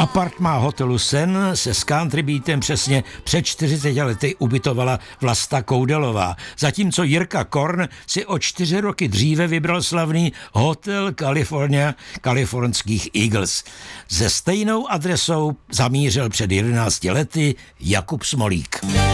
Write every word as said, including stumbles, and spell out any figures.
Apartmá hotelu Sen se s country beatem přesně před čtyřiceti lety ubytovala Vlasta Koudelová, zatímco Jirka Korn si o čtyři roky dříve vybral slavný Hotel California kalifornských Eagles. Se stejnou adresou zamířil před jedenácti lety Jakub Smolík.